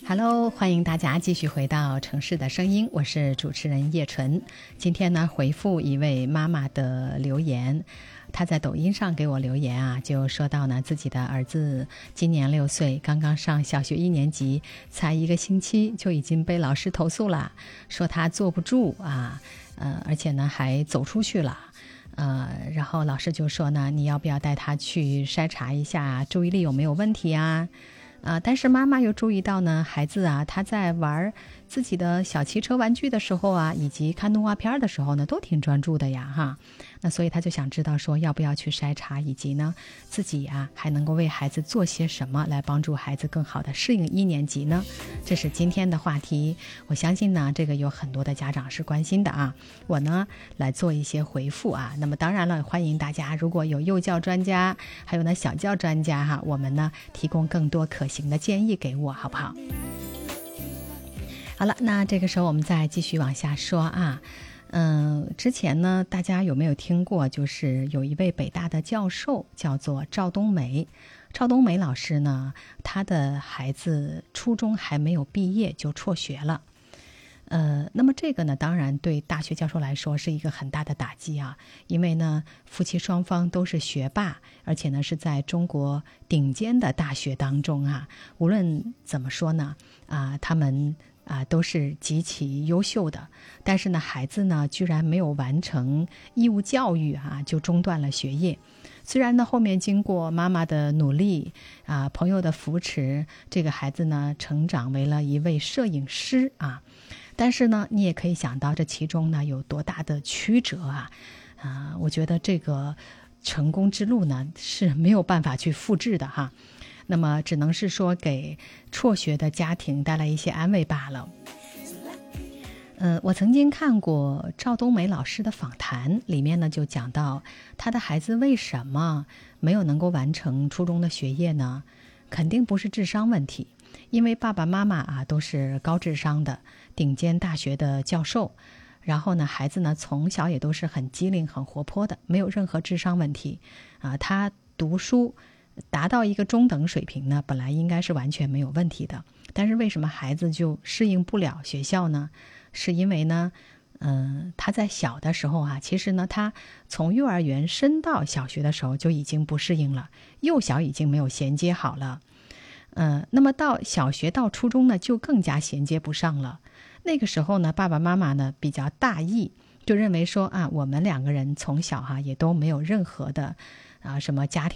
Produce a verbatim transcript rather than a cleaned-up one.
Hello， 欢迎大家继续回到城市的声音，我是主持人叶纯。今天呢，回复一位妈妈的留言，她在抖音上给我留言啊，就说到呢，自己的儿子今年六岁，刚刚上小学一年级，才一个星期就已经被老师投诉了，说他坐不住啊，呃，而且呢还走出去了。呃，然后老师就说呢，你要不要带他去筛查一下注意力有没有问题啊？啊，但是妈妈又注意到呢，孩子啊，他在玩自己的小汽车玩具的时候啊，以及看动画片的时候呢，都挺专注的呀，哈。那所以他就想知道说，要不要去筛查，以及呢，自己啊还能够为孩子做些什么，来帮助孩子更好的适应一年级呢？这是今天的话题。我相信呢，这个有很多的家长是关心的啊。我呢来做一些回复啊。那么当然了，欢迎大家如果有幼教专家，还有呢小教专家哈，我们呢提供更多可行的建议给我，好不好？好了，那这个时候我们再继续往下说啊。嗯，之前呢，大家有没有听过？就是有一位北大的教授叫做赵冬梅，赵冬梅老师呢，她的孩子初中还没有毕业就辍学了。呃，那么这个呢，当然对大学教授来说是一个很大的打击啊，因为呢，夫妻双方都是学霸，而且呢是在中国顶尖的大学当中啊，无论怎么说呢，啊，他们啊都是极其优秀的，但是呢，孩子呢居然没有完成义务教育啊，就中断了学业。虽然呢，后面经过妈妈的努力啊，朋友的扶持，这个孩子呢成长为了一位摄影师啊。但是呢，你也可以想到这其中呢有多大的曲折啊！啊、呃，我觉得这个成功之路呢是没有办法去复制的哈。那么只能是说给辍学的家庭带来一些安慰罢了。呃，我曾经看过赵冬梅老师的访谈，里面呢就讲到他的孩子为什么没有能够完成初中的学业呢？肯定不是智商问题。因为爸爸妈妈啊都是高智商的顶尖大学的教授，然后呢孩子呢从小也都是很机灵很活泼的，没有任何智商问题啊。他读书达到一个中等水平呢，本来应该是完全没有问题的，但是为什么孩子就适应不了学校呢？是因为呢嗯、呃，他在小的时候啊，其实呢他从幼儿园升到小学的时候就已经不适应了，幼小已经没有衔接好了。嗯、呃，那么到小学到初中呢，就更加衔接不上了。那个时候呢，爸爸妈妈呢比较大意，就认为说啊，我们两个人从小哈、啊、也都没有任何的啊什么家庭